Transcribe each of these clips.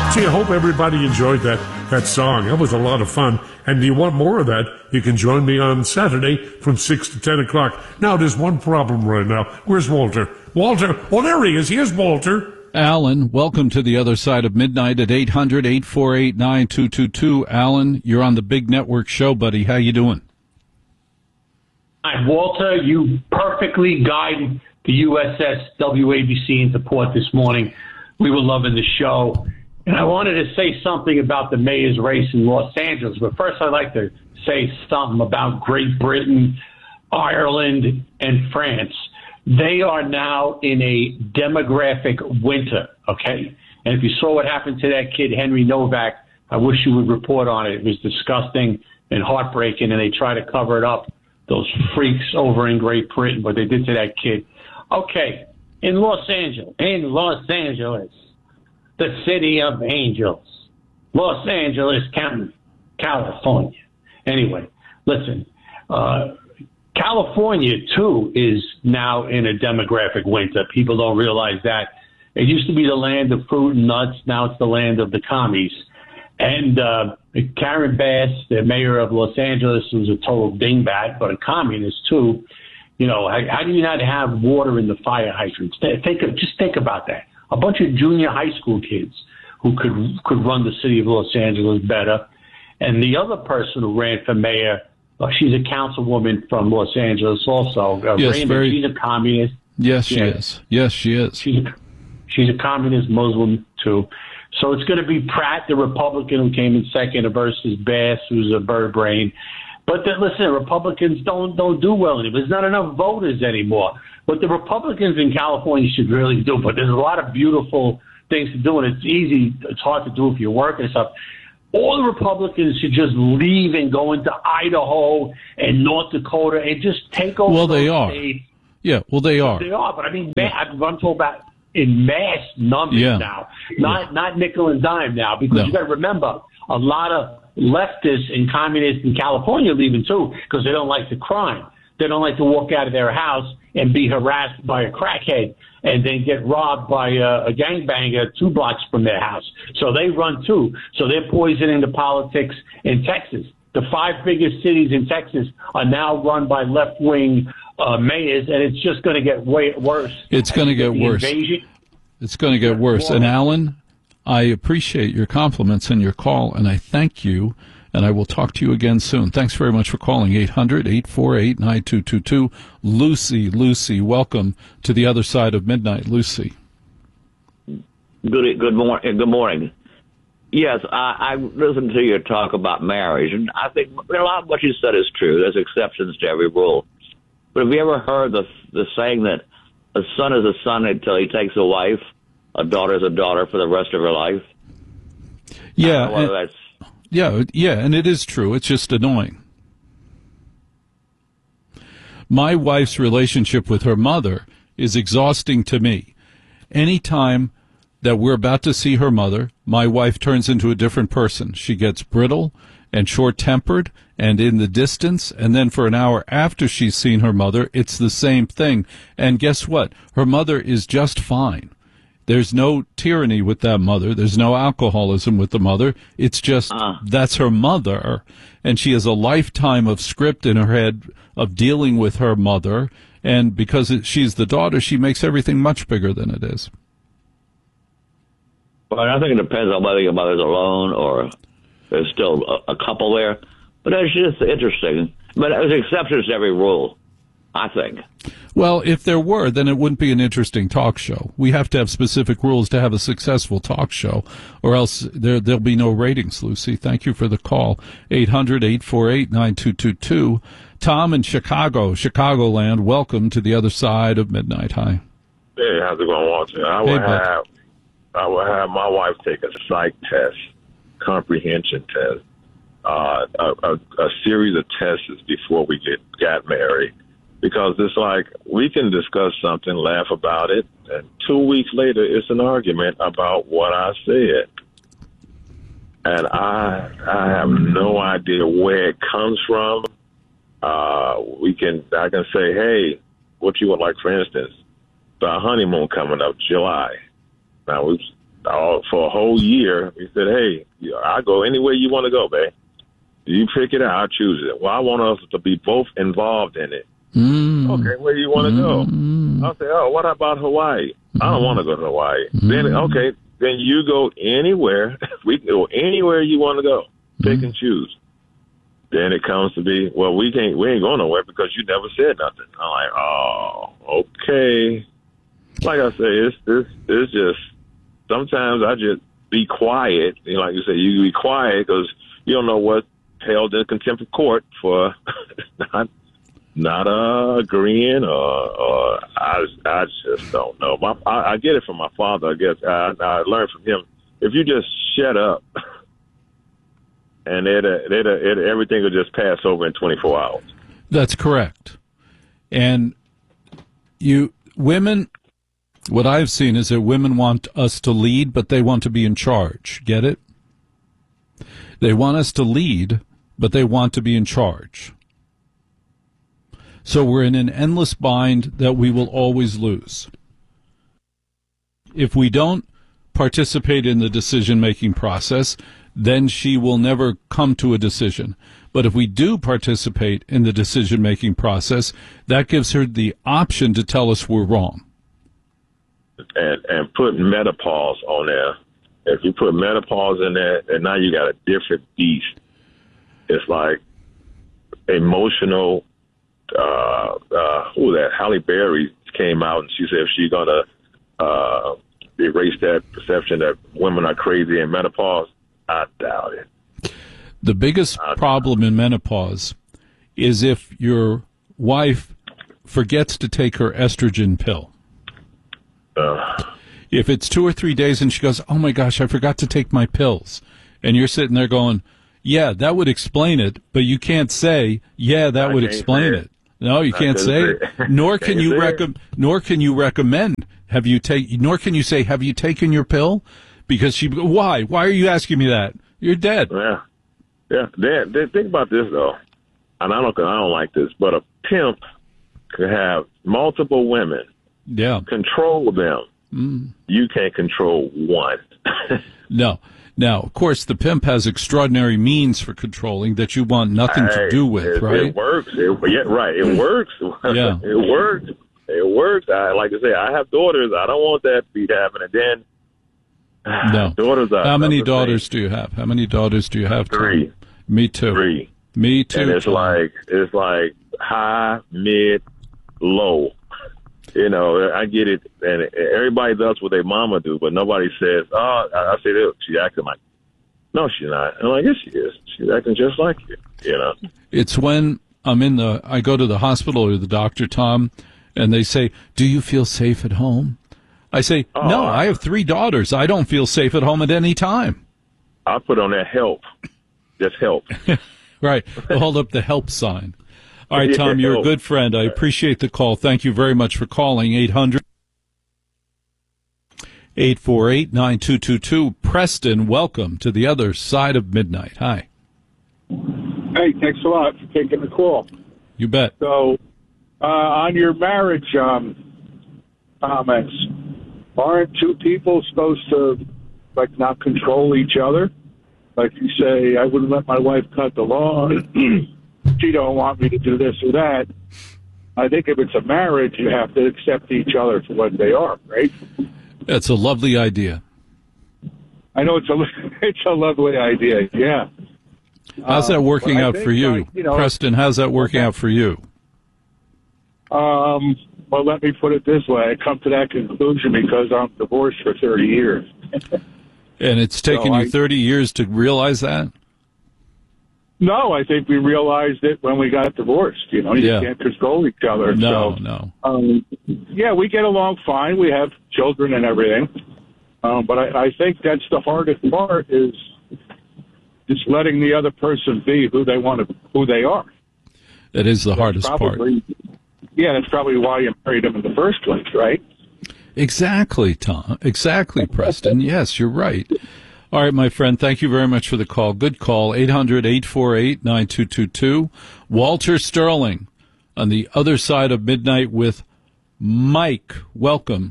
Gee, I hope everybody enjoyed that song. That was a lot of fun. And do you want more of that? You can join me on Saturday from 6 to 10 o'clock. Now, there's one problem right now. Where's Walter? Walter? Oh, there he is. Here's Walter. Alan, welcome to the other side of midnight at 800-848-9222. Alan, you're on the Big Network show, buddy. How you doing? Hi, Walter. You perfectly guided the USS WABC into port this morning. We were loving the show. And I wanted to say something about the mayor's race in Los Angeles. But first, I'd like to say something about Great Britain, Ireland, and France. They are now in a demographic winter, okay? And if you saw what happened to that kid, Henry Novak, I wish you would report on it. It was disgusting and heartbreaking, and they try to cover it up, those freaks over in Great Britain, what they did to that kid. Okay, in Los Angeles, the city of angels, Los Angeles County, California. Anyway, listen, California, too, is now in a demographic winter. People don't realize that. It used to be the land of fruit and nuts. Now it's the land of the commies. And Karen Bass, the mayor of Los Angeles, who's a total dingbat, but a communist, too. You know, how do you not have water in the fire hydrants? Just think about that. A bunch of junior high school kids who could run the city of Los Angeles better. And the other person who ran for mayor, she's a councilwoman from Los Angeles also. Yes, Raymond, she's a communist. Yes, she is. Yes, she is. She's a communist Muslim, too. So it's going to be Pratt, the Republican who came in second, versus Bass, who's a bird brain. But listen, Republicans don't do well anymore. There's not enough voters anymore. What the Republicans in California should really do, but there's a lot of beautiful things to do, and it's easy. It's hard to do if you're working and stuff. All the Republicans should just leave and go into Idaho and North Dakota and just take over. Well, they are. States. Yeah, well, they are. They are, but I mean, I'm talking about in mass numbers now, not nickel and dime now, because you got to remember a lot of leftists and communists in California are leaving too because they don't like the crime. They don't like to walk out of their house and be harassed by a crackhead and then get robbed by a gangbanger 2 blocks from their house. So they run too. So they're poisoning the politics in Texas. The 5 biggest cities in Texas are now run by left-wing mayors, and it's just going to get way worse. It's going to get worse. It's going to get worse. And Alan, I appreciate your compliments and your call, and I thank you. And I will talk to you again soon. Thanks very much for calling. 800-848-9222. Lucy, welcome to the other side of midnight. Lucy. Good morning. Yes, I listened to your talk about marriage, and I think a lot of what you said is true. There's exceptions to every rule. But have you ever heard the saying that a son is a son until he takes a wife, a daughter is a daughter for the rest of her life? Yeah. Yeah, and it is true. It's just annoying. My wife's relationship with her mother is exhausting to me. Anytime that we're about to see her mother, my wife turns into a different person. She gets brittle and short-tempered and in the distance, and then for an hour after she's seen her mother, it's the same thing. And guess what? Her mother is just fine. There's no tyranny with that mother. There's no alcoholism with the mother. It's just that's her mother, and she has a lifetime of script in her head of dealing with her mother, and because she's the daughter, she makes everything much bigger than it is. Well, I think it depends on whether your mother's alone or there's still a couple there. But it's just interesting. But there's exceptions to every rule, I think. Well, if there were, then it wouldn't be an interesting talk show. We have to have specific rules to have a successful talk show, or else there'll be no ratings, Lucy. Thank you for the call. 800-848-9222. Tom in Chicagoland, welcome to the other side of midnight. Hi. Hey, how's it going, Walter? I would have my wife take a psych test, comprehension test, a series of tests before we got married. Because it's like we can discuss something, laugh about it, and 2 weeks later it's an argument about what I said. And I have no idea where it comes from. I can say, hey, what you would like, for instance, the honeymoon coming up July. Now, for a whole year. He said, "Hey, I go anywhere you want to go, babe. You pick it out, I'll choose it. Well, I want us to be both involved in it. Okay, where do you want to go? I'll say, oh, what about Hawaii? I don't want to go to Hawaii. Then, okay, then you go anywhere. We can go anywhere you want to go. Pick and choose. Then it comes to be, well, we ain't going nowhere because you never said nothing. I'm like, oh, okay. Like I say, it's just, sometimes I just be quiet. You know, like you say, you be quiet because you don't know what held in contempt of court for not agreeing, or I just don't know. I get it from my father. I guess I learned from him. If you just shut up, and everything will just pass over in 24 hours. That's correct. And women, what I've seen is that women want us to lead, but they want to be in charge. Get it? They want us to lead, but they want to be in charge. So we're in an endless bind that we will always lose. If we don't participate in the decision-making process, then she will never come to a decision. But if we do participate in the decision-making process, that gives her the option to tell us we're wrong. And put menopause on there. If you put menopause in there, and now you got a different beast. It's like emotional. Halle Berry came out and she said if she's gonna erase that perception that women are crazy in menopause, I doubt it. The biggest problem in menopause is if your wife forgets to take her estrogen pill. If it's 2 or 3 days and she goes, oh my gosh, I forgot to take my pills, and you're sitting there going, yeah, that would explain it, but you can't say, yeah, that would explain it. No, you can't say it. Nor can you recommend. Nor can you say, have you taken your pill? Because why? Why are you asking me that? You're dead. Yeah. Think about this though, and I don't like this, but a pimp could have multiple women. Yeah. Control them. You can't control one. No. Now, of course, the pimp has extraordinary means for controlling that you want nothing to do with, right? It works. It works. Yeah. It works. It works. Like I say, I have daughters. I don't want that to be happening. And then, no. Daughters. How many daughters do you have? How many daughters do you have? 3. Tom? Me too. 3. Me too. And it's like high, mid, low. You know, I get it, and everybody does what their mama do, but nobody says, oh, I say, she acting like, no, she's not. I'm like, yes, she is. She's acting just like you, know. It's when I go to the hospital or the doctor, Tom, and they say, do you feel safe at home? I say, no, I have 3 daughters. I don't feel safe at home at any time. I put on that help. Just help. Right. Hold up the help sign. All right, Tom, you're a good friend. I appreciate the call. Thank you very much for calling. 800-848-9222. Preston, welcome to the other side of midnight. Hi. Hey, thanks a lot for taking the call. You bet. So, on your marriage comments, aren't 2 people supposed to, like, not control each other? Like you say, I wouldn't let my wife cut the lawn. She don't want me to do this or that. I think if it's a marriage, you have to accept each other for what they are, right? That's a lovely idea. I know it's a lovely idea, yeah. How's that working out for you? Preston, how's that working out for you? Well, let me put it this way. I come to that conclusion because I'm divorced for 30 years. And it's taken you 30 years to realize that? No, I think we realized it when we got divorced. You can't control each other. No. Yeah, we get along fine. We have children and everything. But I think that's the hardest part is just letting the other person be who they are. That is the hardest part. Yeah, that's probably why you married him in the first place, right? Exactly, Tom. Exactly, Preston. Yes, you're right. All right, my friend, thank you very much for the call. Good call, 800-848-9222. Walter Sterling on the other side of midnight with Mike. Welcome to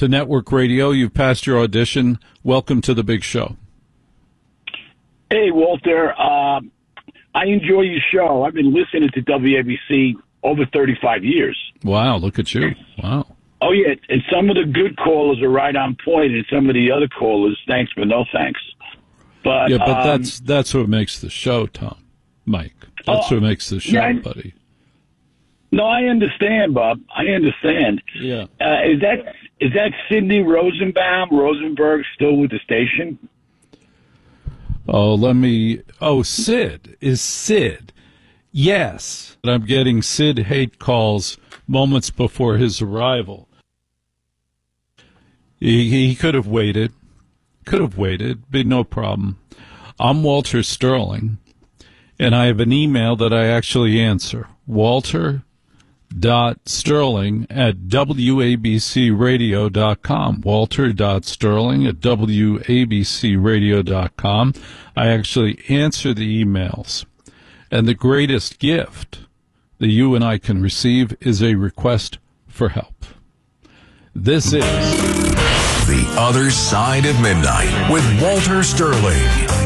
to network radio. You've passed your audition. Welcome to the big show. Hey, Walter. I enjoy your show. I've been listening to WABC over 35 years. Wow, look at you. Wow. Oh, yeah, and some of the good callers are right on point, and some of the other callers, thanks but no thanks. But yeah, but that's what makes the show, Mike. That's what makes the show, buddy. No, I understand, Bob. I understand. Yeah. Is that Sidney Rosenberg still with the station? Sid. Is Sid. Yes. I'm getting Sid hate calls moments before his arrival. He could have waited. Be no problem. I'm Walter Sterling, and I have an email that I actually answer. Walter.Sterling@WABCradio.com. Walter.Sterling@WABCradio.com. I actually answer the emails. And the greatest gift that you and I can receive is a request for help. This is The Other Side of Midnight with Walter Sterling.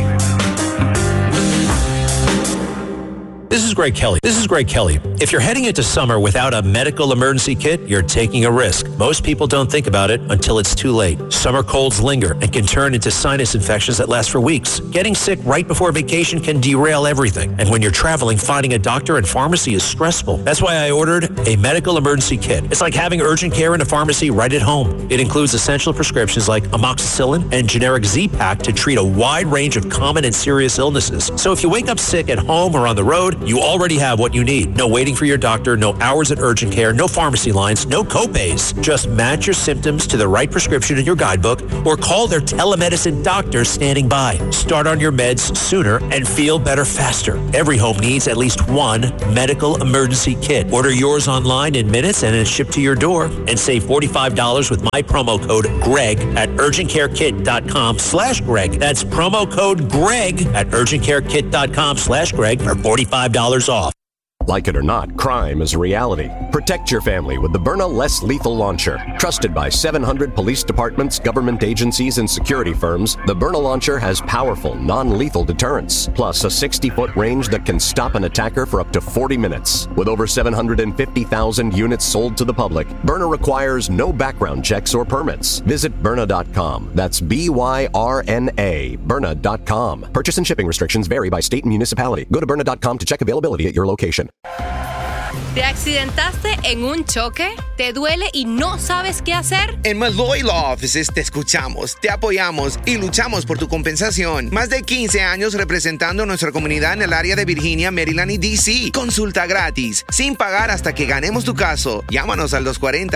This is Greg Kelly. If you're heading into summer without a medical emergency kit, you're taking a risk. Most people don't think about it until it's too late. Summer colds linger and can turn into sinus infections that last for weeks. Getting sick right before vacation can derail everything. And when you're traveling, finding a doctor and pharmacy is stressful. That's why I ordered a medical emergency kit. It's like having urgent care in a pharmacy right at home. It includes essential prescriptions like amoxicillin and generic Z-Pak to treat a wide range of common and serious illnesses. So if you wake up sick at home or on the road, you already have what you need. No waiting for your doctor, no hours at urgent care, no pharmacy lines, no copays. Just match your symptoms to the right prescription in your guidebook or call their telemedicine doctor standing by. Start on your meds sooner and feel better faster. Every home needs at least one medical emergency kit. Order yours online in minutes and it's shipped to your door. And save $45 with my promo code GREG at urgentcarekit.com/Greg. That's promo code GREG at urgentcarekit.com/Greg for $45 off. Like it or not, crime is a reality. Protect your family with the Byrna Less Lethal Launcher. Trusted by 700 police departments, government agencies, and security firms, the Byrna Launcher has powerful, non-lethal deterrence, plus a 60-foot range that can stop an attacker for up to 40 minutes. With over 750,000 units sold to the public, Byrna requires no background checks or permits. Visit Byrna.com. That's BYRNA, Byrna.com. Purchase and shipping restrictions vary by state and municipality. Go to Byrna.com to check availability at your location. ¿Te accidentaste en un choque? ¿Te duele y no sabes qué hacer? En Malloy Law Offices te escuchamos, te apoyamos y luchamos por tu compensación. Más de 15 años representando a nuestra comunidad en el área de Virginia, Maryland y D.C. Consulta gratis, sin pagar hasta que ganemos tu caso. Llámanos al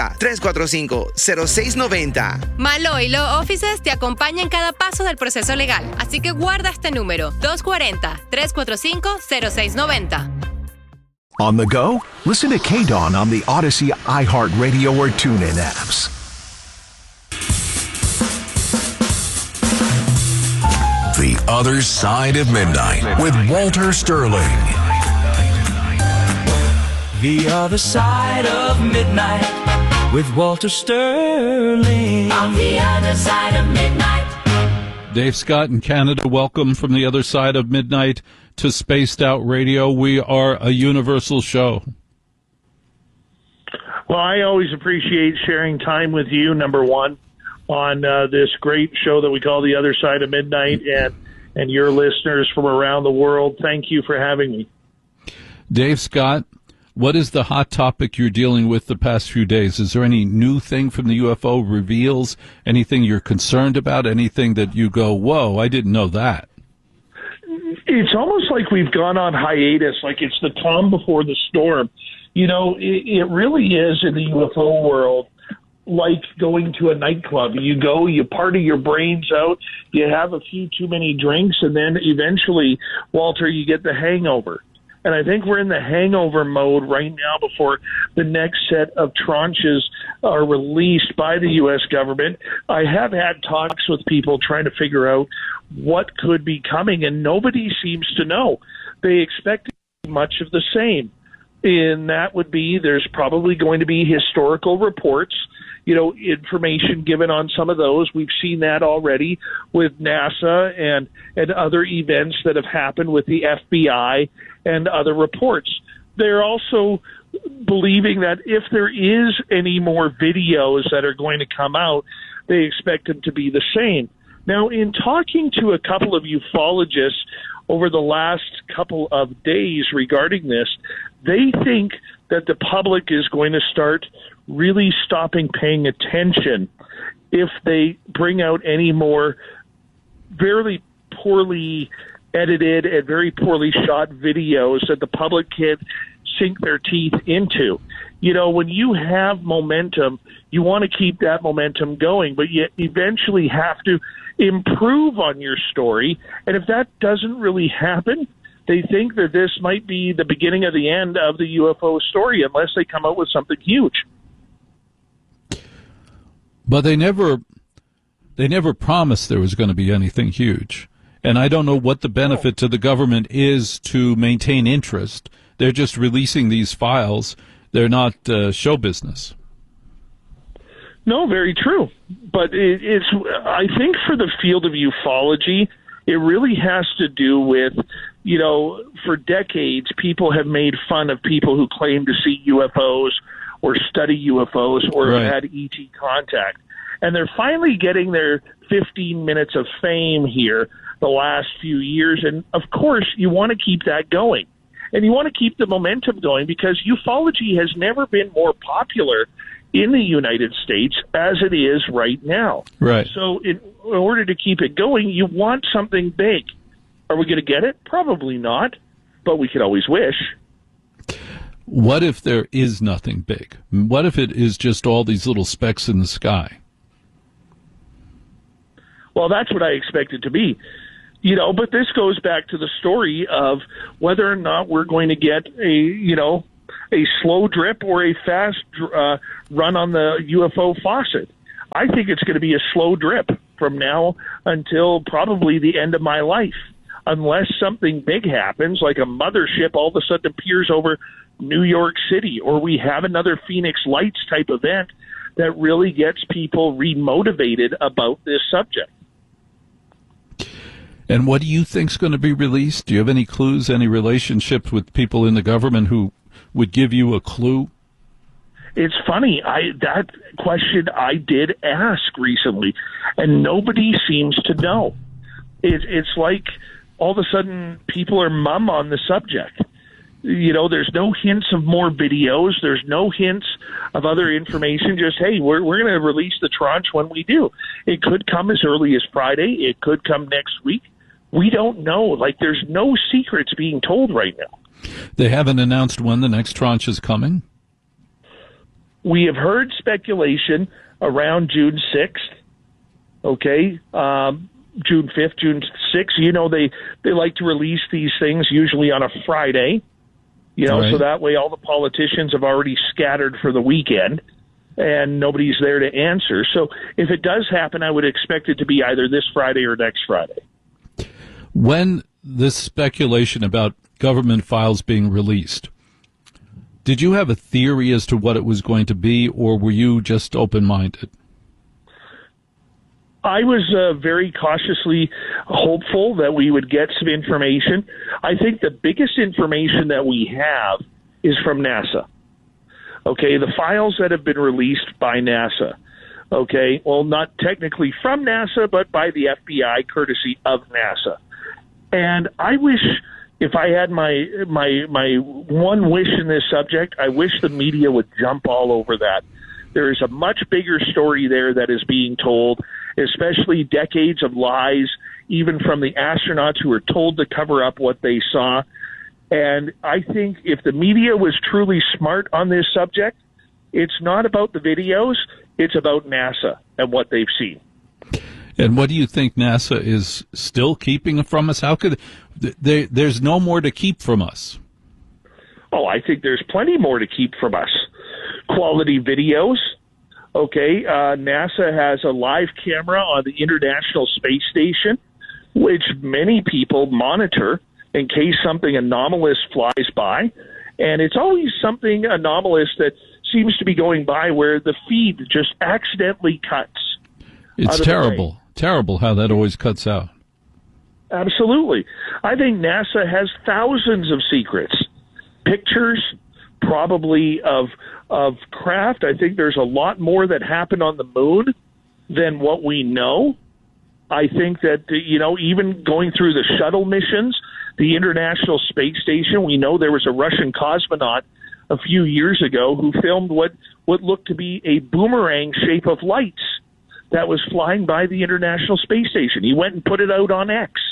240-345-0690. Malloy Law Offices te acompaña en cada paso del proceso legal. Así que guarda este número, 240-345-0690. On the go? Listen to K-Dawn on the Odyssey, iHeartRadio, or TuneIn apps. The Other Side of Midnight with Walter Sterling. The Other Side of Midnight with Walter Sterling. On the Other Side of Midnight. Dave Scott in Canada, welcome from the Other Side of Midnight to Spaced Out Radio. We are a universal show. Well, I always appreciate sharing time with you, number one, on this great show that we call The Other Side of Midnight, and your listeners from around the world. Thank you for having me. Dave Scott, what is the hot topic you're dealing with the past few days? Is there any new thing from the UFO reveals? Anything you're concerned about? Anything that you go, whoa, I didn't know that? It's almost like we've gone on hiatus, like it's the calm before the storm. You know, it really is in the UFO world like going to a nightclub. You go, you party your brains out, you have a few too many drinks, and then eventually, Walter, you get the hangover. And I think we're in the hangover mode right now before the next set of tranches are released by the U.S. government. I have had talks with people trying to figure out what could be coming, and nobody seems to know. They expect much of the same. And that would be there's probably going to be historical reports information given on some of those. We've seen that already with NASA and other events that have happened with the FBI and other reports. They're also believing that if there is any more videos that are going to come out, they expect them to be the same. Now, in talking to a couple of ufologists over the last couple of days regarding this, they think that the public is going to start really stopping paying attention if they bring out any more very poorly edited and very poorly shot videos that the public can sink their teeth into. When you have momentum, you want to keep that momentum going, but you eventually have to improve on your story. And if that doesn't really happen, they think that this might be the beginning of the end of the UFO story unless they come out with something huge. But they never promised there was going to be anything huge. And I don't know what the benefit to the government is to maintain interest. They're just releasing these files. They're not show business. No, very true. But it's I think for the field of ufology, it really has to do with, for decades, people have made fun of people who claim to see UFOs or study UFOs or Right. have had ET contact. And they're finally getting their 15 minutes of fame here the last few years. And, of course, you want to keep that going. And you want to keep the momentum going because ufology has never been more popular in the United States as it is right now. Right. So in order to keep it going, you want something big. Are we going to get it? Probably not, but we could always wish. What if there is nothing big? What if it is just all these little specks in the sky? Well, that's what I expect it to be. But this goes back to the story of whether or not we're going to get a slow drip or a fast run on the UFO faucet. I think it's going to be a slow drip from now until probably the end of my life, unless something big happens, like a mothership all of a sudden appears over New York City, or we have another Phoenix Lights type event that really gets people remotivated about this subject. And what do you think is going to be released? Do you have any clues, any relationships with people in the government who would give you a clue? It's funny. That question I did ask recently, and nobody seems to know. It's like all of a sudden people are mum on the subject. There's no hints of more videos. There's no hints of other information. Just, hey, we're going to release the tranche when we do. It could come as early as Friday. It could come next week. We don't know. There's no secrets being told right now. They haven't announced when the next tranche is coming? We have heard speculation around June 6th, okay, June 5th, June 6th. They like to release these things usually on a Friday, Right. So that way all the politicians have already scattered for the weekend and nobody's there to answer. So if it does happen, I would expect it to be either this Friday or next Friday. When this speculation about government files being released, did you have a theory as to what it was going to be, or were you just open-minded? I was very cautiously hopeful that we would get some information. I think the biggest information that we have is from NASA. Okay, the files that have been released by NASA. Okay, well, not technically from NASA, but by the FBI, courtesy of NASA. And I wish, if I had my one wish in this subject, I wish the media would jump all over that. There is a much bigger story there that is being told, especially decades of lies, even from the astronauts who were told to cover up what they saw. And I think if the media was truly smart on this subject, it's not about the videos, it's about NASA and what they've seen. And what do you think NASA is still keeping from us? How could there's no more to keep from us? Oh, I think there's plenty more to keep from us. Quality videos. Okay, NASA has a live camera on the International Space Station, which many people monitor in case something anomalous flies by. And it's always something anomalous that seems to be going by where the feed just accidentally cuts. It's terrible. Terrible how that always cuts out. Absolutely. I think NASA has thousands of secrets. Pictures, probably of craft. I think there's a lot more that happened on the moon than what we know. I think that, even going through the shuttle missions, the International Space Station, we know there was a Russian cosmonaut a few years ago who filmed what looked to be a boomerang shape of lights that was flying by the International Space Station. He went and put it out on X.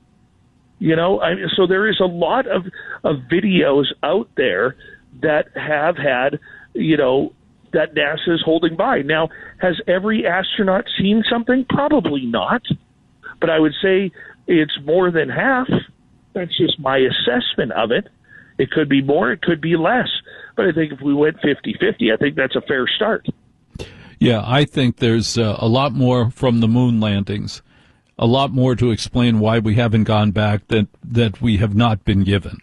So there is a lot of videos out there that have had, that NASA is holding by. Now, has every astronaut seen something? Probably not. But I would say it's more than half. That's just my assessment of it. It could be more, it could be less. But I think if we went 50-50, I think that's a fair start. Yeah, I think there's a lot more from the moon landings, a lot more to explain why we haven't gone back that we have not been given.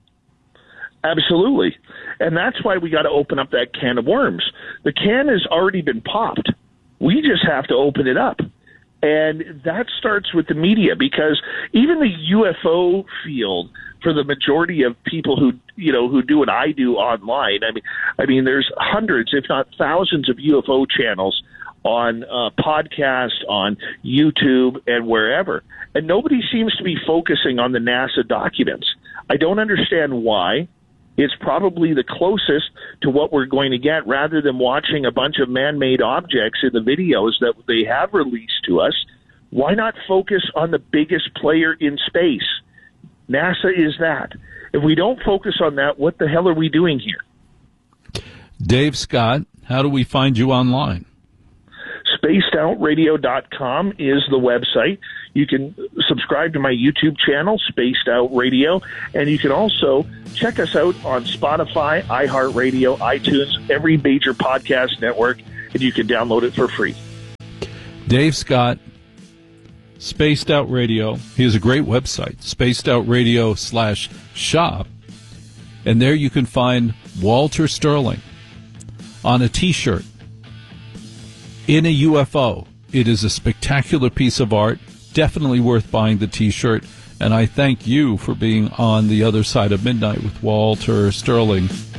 Absolutely. And that's why we got to open up that can of worms. The can has already been popped. We just have to open it up. And that starts with the media, because even the UFO field, for the majority of people who do what I do online, I mean, there's hundreds, if not thousands, of UFO channels on podcasts, on YouTube, and wherever. And nobody seems to be focusing on the NASA documents. I don't understand why. It's probably the closest to what we're going to get, rather than watching a bunch of man-made objects in the videos that they have released to us. Why not focus on the biggest player in space? NASA is that. If we don't focus on that, what the hell are we doing here? Dave Scott, how do we find you online? SpacedOutRadio.com is the website. You can subscribe to my YouTube channel, Spaced Out Radio, and you can also check us out on Spotify, iHeartRadio, iTunes, every major podcast network, and you can download it for free. Dave Scott, Spaced Out Radio. He has a great website, spacedoutradio.com/shop, and there you can find Walter Sterling on a T-shirt in a UFO. It is a spectacular piece of art. Definitely worth buying the T-shirt. And I thank you for being on the other side of midnight with Walter Sterling.